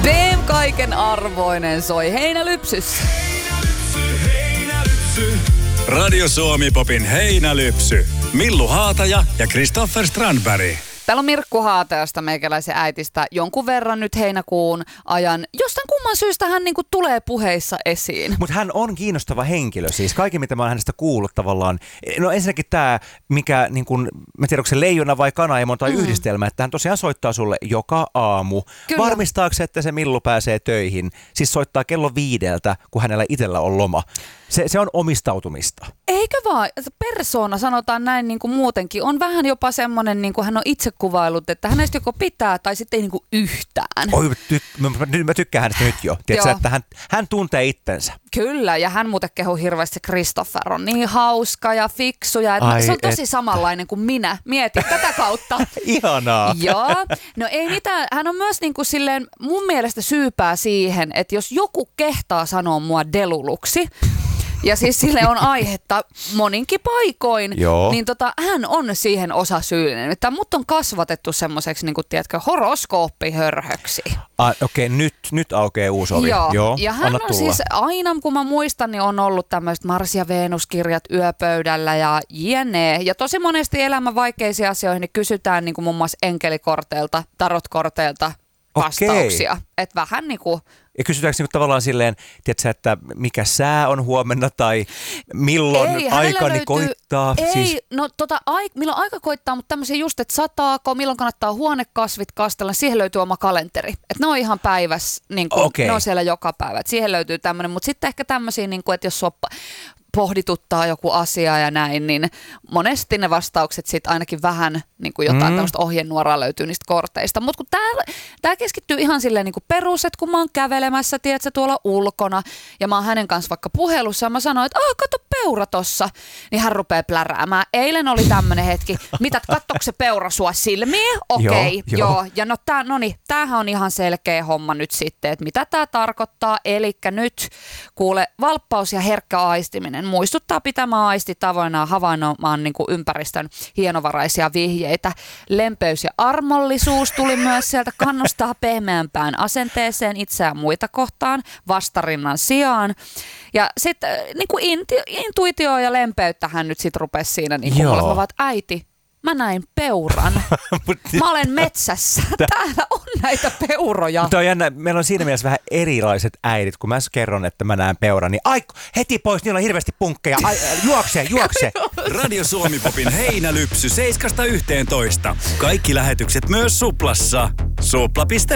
Deem kaiken arvoinen soi heinälypsyssä. Radio Suomi Popin heinälypsy. Millu Haataja ja Kristoffer Strandberg. Täällä on Mirkku Haatajasta, meikäläisen äitistä, jonkun verran nyt heinäkuun ajan. Jostain kumman syystä hän niinku tulee puheissa esiin. Mutta hän on kiinnostava henkilö siis. Kaikki, mitä mä oon hänestä kuullut tavallaan. No ensinnäkin tämä, mikä, niin kun, mä tiedän, onko se leijona vai kanaemo tai yhdistelmä, että hän tosiaan soittaa sulle joka aamu. Kyllä. Varmistaakseen, että se Millu pääsee töihin. Siis soittaa kello 5, kun hänellä itsellä on loma. Se on omistautumista. Eikö vaan? Persoona, sanotaan näin niin kuin muutenkin, on vähän jopa semmoinen, niin kuin hän on itse kuvailut, että hänestä joko pitää tai sitten ei niin kuin yhtään. Oi, mä tykkään hänestä nyt jo. Tiedätkö, että hän tuntee itsensä. Kyllä, ja hän muuten kehuu hirveästi, Kristoffer on niin hauska ja fiksu. Ja se on tosi samanlainen kuin minä. Mieti tätä kautta. Ihanaa. Joo. No ei mitään. Hän on myös niin kuin silleen mun mielestä syypää siihen, että jos joku kehtaa sanoa mua deluluksi, ja siis sille on aihetta moninkin paikoin, niin hän on siihen osasyyllinen. Että mut on kasvatettu semmoiseksi, niin kuin tiedätkö, horoskooppihörhöksi. Okei, nyt aukeaa uusi ovi. Joo. Ja hän on siis aina, kun mä muistan, niin on ollut tämmöiset Mars- ja Venus-kirjat yöpöydällä ja jne. Ja tosi monesti elämän vaikeisiin asioihin niin kysytään niin kuin muun muassa enkelikorteilta, tarotkorteilta vastauksia. Että vähän niin kuin... Ja kysytäänkö niinku tavallaan silleen, tiedätkö, että mikä sää on huomenna tai milloin aikani koittaa? Milloin aika koittaa, mutta tämmöisiä just, että sataako, milloin kannattaa huonekasvit kastella, siihen löytyy oma kalenteri. Että ne on ihan päivässä, niin ne on siellä joka päivä, että siihen löytyy tämmöinen. Mutta sitten ehkä tämmöisiä, niin kuin, että jos sua pohdituttaa joku asia ja näin, niin monesti ne vastaukset sitten ainakin vähän niin kuin jotain tämmöistä ohjenuoraa löytyy niistä korteista. Mutta kun tää keskittyy ihan silleen niin kuin perus, että kun mä oon kävelemässä, tiedätkö, tuolla ulkona ja mä oon hänen kanssa vaikka puhelussa ja mä sanoin, että kato peura tossa, niin hän rupeaa pläräämään. Eilen oli tämmönen hetki, mitä kattoiko se peura sua silmiä? Okei, joo. Ja tämähän on ihan selkeä homma nyt sitten, että mitä tää tarkoittaa. Elikkä nyt kuule, valppaus ja herkkä aistiminen muistuttaa pitämään aistit avoinna havainnoimaan niin kuin ympäristön hienovaraisia vihjeitä. Lempeys ja armollisuus tuli myös sieltä, kannustaa pehmeämpään asenteeseen itseään muita kohtaan vastarinnan sijaan. Ja sitten niin intuitio ja lempeyttä hän nyt sitten rupesi siinä niin kuin olemaan, että äiti, mä näin peuran. Mä olen metsässä. Täällä on näitä peuroja. Mutta on jännä. Meillä on siinä mielessä vähän erilaiset äidit. Kun mä kerron, että mä näen peuran, niin heti pois, niillä on hirveästi punkkeja. Juokse. Radio Suomi Popin heinälypsy 7–11. Kaikki lähetykset myös Suplassa. Supla.fi